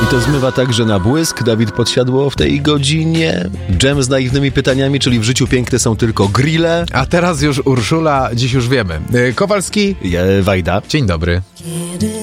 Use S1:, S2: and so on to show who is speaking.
S1: I to zmywa także na błysk. Dawid Podsiadło w tej godzinie. Dżem z naiwnymi pytaniami, czyli w życiu piękne są tylko grille.
S2: A teraz już Urszula, dziś już wiemy. Kowalski.
S1: Wajda.
S2: Dzień dobry.